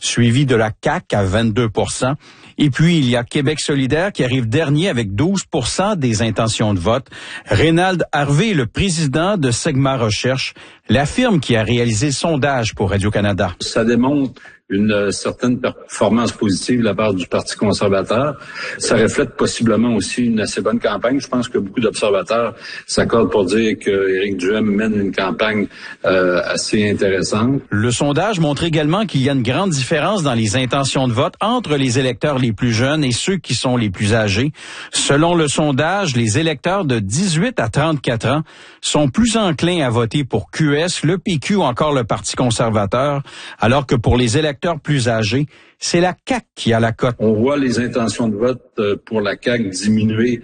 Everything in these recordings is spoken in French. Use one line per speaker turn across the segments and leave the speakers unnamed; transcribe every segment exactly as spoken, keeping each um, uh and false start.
suivi de la C A Q à vingt-deux pour cent. Et puis, il y a Québec solidaire qui arrive dernier avec douze pour cent des intentions de vote. Reynald Harvey, le président de Segma Recherche, la firme qui a réalisé le sondage pour Radio-Canada.
Ça démontre une certaine performance positive de la part du Parti conservateur. Ça reflète possiblement aussi une assez bonne campagne. Je pense que beaucoup d'observateurs s'accordent pour dire que Éric Duhem mène une campagne euh, assez intéressante.
Le sondage montre également qu'il y a une grande différence dans les intentions de vote entre les électeurs les plus jeunes et ceux qui sont les plus âgés. Selon le sondage, les électeurs de dix-huit à trente-quatre ans sont plus enclins à voter pour Q S, le P Q ou encore le Parti conservateur, alors que pour les électeurs plus âgés, c'est la C A Q qui a la cote.
On voit les intentions de vote pour la C A Q diminuer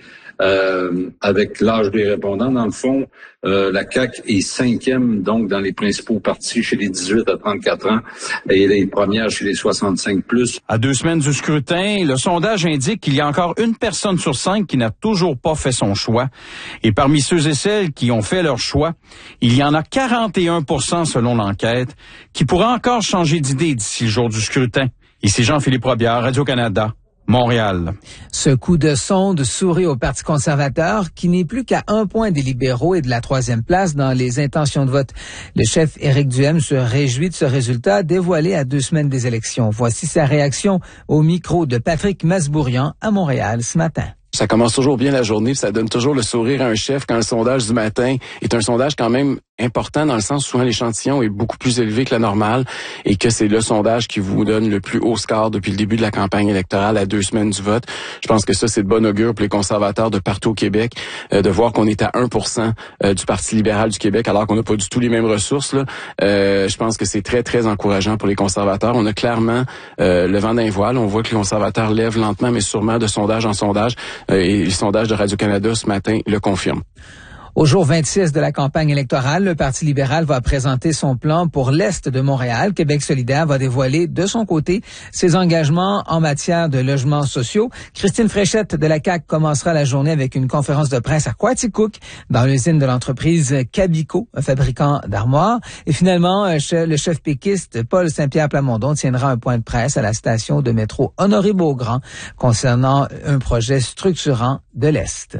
euh, avec l'âge des répondants. Dans le fond, euh, la C A Q est cinquième donc dans les principaux partis chez les dix-huit à trente-quatre ans et les premières chez les soixante-cinq plus.
À deux semaines du scrutin, le sondage indique qu'il y a encore une personne sur cinq qui n'a toujours pas fait son choix. Et parmi ceux et celles qui ont fait leur choix, il y en a quarante et un pour cent selon l'enquête qui pourraient encore changer d'idée d'ici le jour du scrutin. Ici Jean-Philippe Robillard, Radio-Canada, Montréal.
Ce coup de sonde sourit au Parti conservateur qui n'est plus qu'à un point des libéraux et de la troisième place dans les intentions de vote. Le chef Éric Duhem se réjouit de ce résultat dévoilé à deux semaines des élections. Voici sa réaction au micro de Patrick Masbourian à Montréal ce matin.
Ça commence toujours bien la journée, ça donne toujours le sourire à un chef quand le sondage du matin est un sondage quand même important dans le sens où souvent l'échantillon est beaucoup plus élevé que la normale et que c'est le sondage qui vous donne le plus haut score depuis le début de la campagne électorale à deux semaines du vote. Je pense que ça, c'est de bon augure pour les conservateurs de partout au Québec, euh, de voir qu'on est à un pour cent euh, du Parti libéral du Québec alors qu'on n'a pas du tout les mêmes ressources. Là. Euh, je pense que c'est très, très encourageant pour les conservateurs. On a clairement euh, le vent d'un voile. On voit que les conservateurs lèvent lentement mais sûrement de sondage en sondage. Euh, et le sondage de Radio-Canada ce matin le confirme.
Au jour vingt-six de la campagne électorale, le Parti libéral va présenter son plan pour l'Est de Montréal. Québec solidaire va dévoiler de son côté ses engagements en matière de logements sociaux. Christine Fréchette de la C A Q commencera la journée avec une conférence de presse à Quaticook, dans l'usine de l'entreprise Cabico, un fabricant d'armoires. Et finalement, le chef péquiste Paul Saint-Pierre Plamondon tiendra un point de presse à la station de métro Honoré-Beaugrand concernant un projet structurant de l'Est.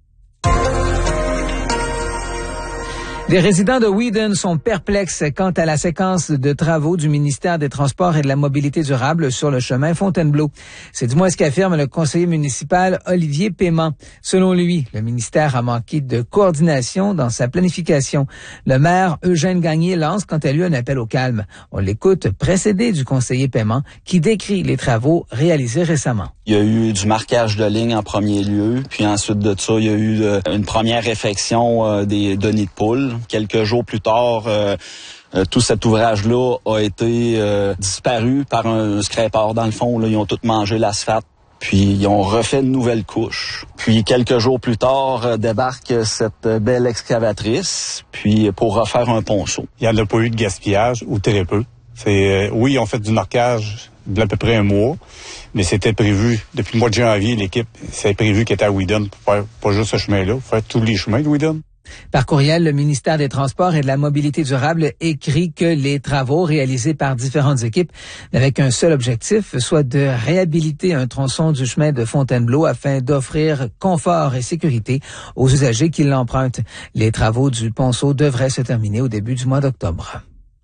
Les résidents de Wheaton sont perplexes quant à la séquence de travaux du ministère des Transports et de la Mobilité durable sur le chemin Fontainebleau. C'est du moins ce qu'affirme le conseiller municipal Olivier Paiement. Selon lui, le ministère a manqué de coordination dans sa planification. Le maire Eugène Gagné lance quant à lui un appel au calme. On l'écoute précédé du conseiller Paiement qui décrit les travaux réalisés récemment.
Il y a eu du marquage de ligne en premier lieu, puis ensuite de ça, il y a eu euh, une première réfection euh, des de nids de poules. Quelques jours plus tard, euh, euh, tout cet ouvrage-là a été euh, disparu par un scraper dans le fond. Là, ils ont tous mangé l'asphalte, puis ils ont refait une nouvelle couche. Puis quelques jours plus tard, euh, débarque cette belle excavatrice, puis pour refaire un ponceau.
Il n'y en a pas eu de gaspillage ou très peu. C'est euh, oui, ils ont fait du marquage d'à peu près un mois, mais c'était prévu depuis le mois de janvier. L'équipe, c'est prévu qu'elle était à Wheaton pour faire pas juste ce chemin-là, pour faire tous les chemins de Wheaton.
Par courriel, le ministère des Transports et de la Mobilité durable écrit que les travaux réalisés par différentes équipes n'avaient qu'un seul objectif, soit de réhabiliter un tronçon du chemin de Fontainebleau afin d'offrir confort et sécurité aux usagers qui l'empruntent. Les travaux du ponceau devraient se terminer au début du mois d'octobre.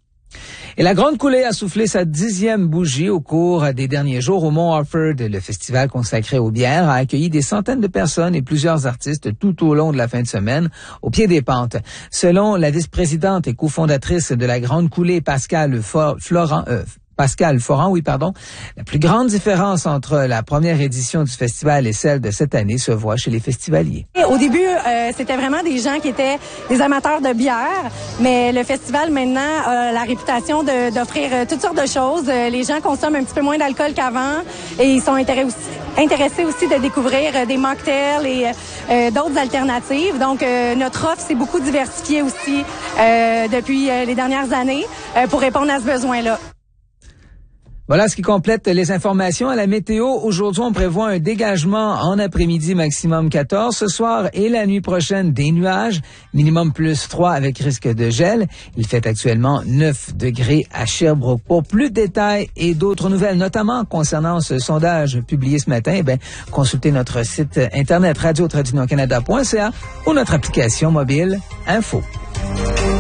Et la Grande Coulée a soufflé sa dixième bougie au cours des derniers jours au Mont Harford. Le festival consacré aux bières a accueilli des centaines de personnes et plusieurs artistes tout au long de la fin de semaine au pied des pentes. Selon la vice-présidente et cofondatrice de la Grande Coulée, Pascal Florent, euh, Pascal Foran, oui, pardon. La plus grande différence entre la première édition du festival et celle de cette année se voit chez les festivaliers.
Au début, euh, c'était vraiment des gens qui étaient des amateurs de bière, mais le festival maintenant a la réputation de, d'offrir toutes sortes de choses. Les gens consomment un petit peu moins d'alcool qu'avant et ils sont intéressés aussi, intéressés aussi de découvrir des mocktails et euh, d'autres alternatives. Donc, euh, notre offre s'est beaucoup diversifiée aussi euh, depuis euh, les dernières années euh, pour répondre à ce besoin-là.
Voilà ce qui complète les informations à la météo. Aujourd'hui, on prévoit un dégagement en après-midi, maximum quatorze. Ce soir et la nuit prochaine, des nuages, minimum plus trois avec risque de gel. Il fait actuellement neuf degrés à Sherbrooke. Pour plus de détails et d'autres nouvelles, notamment concernant ce sondage publié ce matin, eh bien, consultez notre site internet radio tiret canada point c a ou notre application mobile Info.